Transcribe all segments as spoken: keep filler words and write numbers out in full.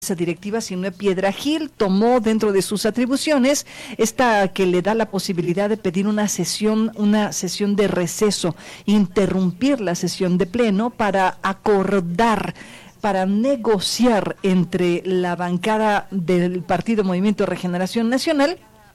Esa directiva, Sinue Piedrahil, tomó dentro de sus atribuciones esta que le da la posibilidad de pedir una sesión, una sesión de receso, interrumpir la sesión de pleno para acordar, para negociar entre la bancada del Partido Movimiento Regeneración Nacional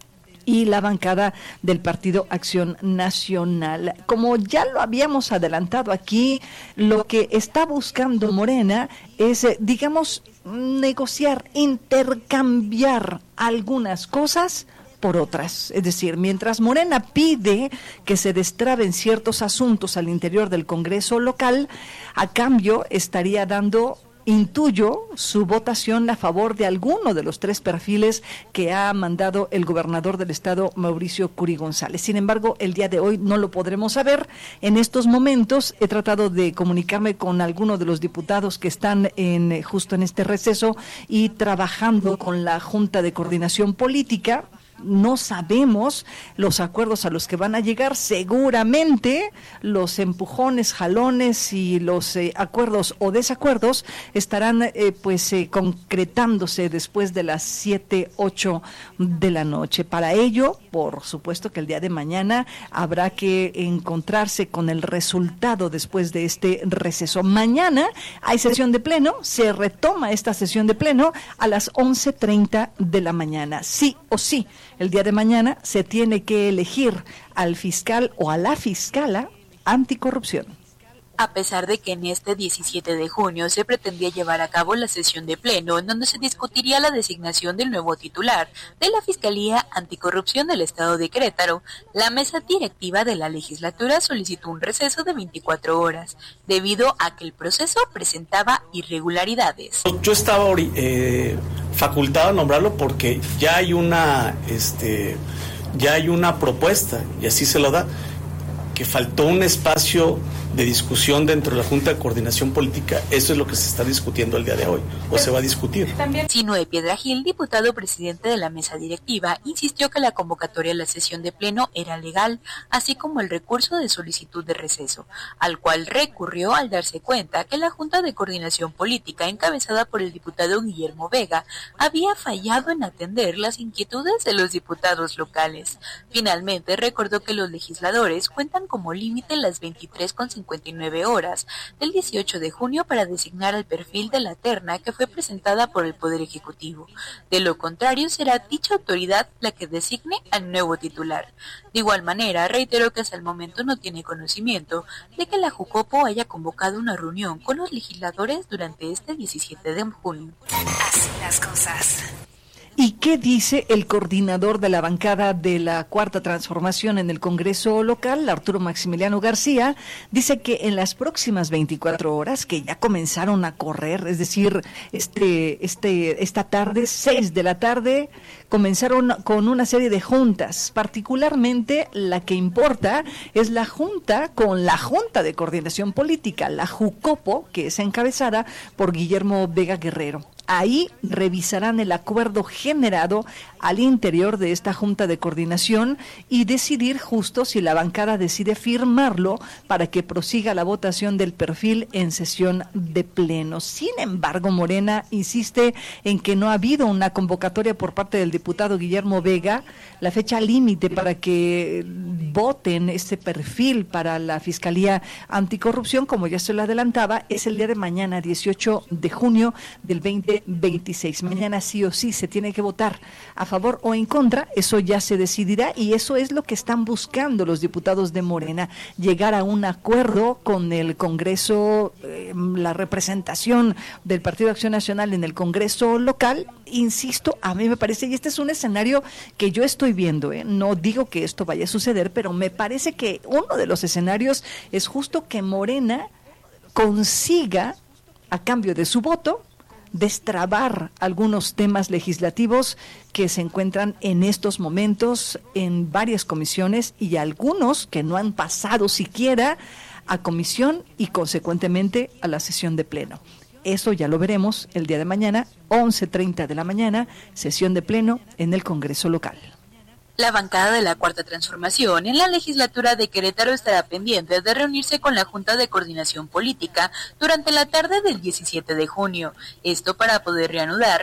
y la bancada del Partido Acción Nacional. Como ya lo habíamos adelantado aquí, lo que está buscando Morena es, eh, digamos, negociar, intercambiar algunas cosas por otras. Es decir, mientras Morena pide que se destraben ciertos asuntos al interior del Congreso local, a cambio estaría dando, intuyo, su votación a favor de alguno de los tres perfiles que ha mandado el gobernador del estado, Mauricio Curi González. Sin embargo, el día de hoy no lo podremos saber. En estos momentos he tratado de comunicarme con algunos de los diputados que están en justo en este receso y trabajando con la Junta de Coordinación Política. No sabemos los acuerdos a los que van a llegar. Seguramente los empujones, jalones y los eh, acuerdos o desacuerdos estarán eh, pues eh, concretándose después de las siete, ocho de la noche. Para ello, por supuesto que el día de mañana habrá que encontrarse con el resultado después de este receso. Mañana hay sesión de pleno, se retoma esta sesión de pleno a las once treinta de la mañana. Sí o sí. El día de mañana se tiene que elegir al fiscal o a la fiscala anticorrupción. A pesar de que en este diecisiete de junio se pretendía llevar a cabo la sesión de pleno en donde se discutiría la designación del nuevo titular de la Fiscalía Anticorrupción del Estado de Querétaro, la mesa directiva de la legislatura solicitó un receso de veinticuatro horas, debido a que el proceso presentaba irregularidades. Yo estaba eh, facultado a nombrarlo porque ya hay una, este, ya hay una propuesta, y así se lo da, que faltó un espacio de discusión dentro de la Junta de Coordinación Política. Eso es lo que se está discutiendo el día de hoy, o se va a discutir. Sinue Piedrahil, diputado presidente de la mesa directiva, insistió que la convocatoria a la sesión de pleno era legal, así como el recurso de solicitud de receso, al cual recurrió al darse cuenta que la Junta de Coordinación Política, encabezada por el diputado Guillermo Vega, había fallado en atender las inquietudes de los diputados locales. Finalmente, recordó que los legisladores cuentan como límite las veintitrés con cincuenta y nueve horas del dieciocho de junio para designar el perfil de la terna que fue presentada por el Poder Ejecutivo. De lo contrario, será dicha autoridad la que designe al nuevo titular. De igual manera, reiteró que hasta el momento no tiene conocimiento de que la Jucopo haya convocado una reunión con los legisladores durante este diecisiete de junio. Así las cosas. ¿Y qué dice el coordinador de la bancada de la Cuarta Transformación en el Congreso local, Arturo Maximiliano García? Dice que en las próximas veinticuatro horas, que ya comenzaron a correr, es decir, este, este, esta tarde, seis de la tarde, comenzaron con una serie de juntas. Particularmente la que importa es la junta con la Junta de Coordinación Política, la Jucopo, que es encabezada por Guillermo Vega Guerrero. Ahí revisarán el acuerdo generado al interior de esta Junta de Coordinación y decidir justo si la bancada decide firmarlo para que prosiga la votación del perfil en sesión de pleno. Sin embargo, Morena insiste en que no ha habido una convocatoria por parte del diputado Guillermo Vega. La fecha límite para que voten este perfil para la Fiscalía Anticorrupción, como ya se lo adelantaba, es el día de mañana, dieciocho de junio del veinte veintiséis. Mañana sí o sí se tiene que votar a favor o en contra, eso ya se decidirá y eso es lo que están buscando los diputados de Morena, llegar a un acuerdo con el Congreso, eh, la representación del Partido Acción Nacional en el Congreso local. Insisto, a mí me parece, y este es un escenario que yo estoy viendo, ¿eh? No digo que esto vaya a suceder, pero me parece que uno de los escenarios es justo que Morena consiga, a cambio de su voto, destrabar algunos temas legislativos que se encuentran en estos momentos en varias comisiones y algunos que no han pasado siquiera a comisión y consecuentemente a la sesión de pleno. Eso ya lo veremos el día de mañana, once treinta de la mañana, sesión de pleno en el Congreso local. La bancada de la Cuarta Transformación en la legislatura de Querétaro estará pendiente de reunirse con la Junta de Coordinación Política durante la tarde del diecisiete de junio. Esto para poder reanudar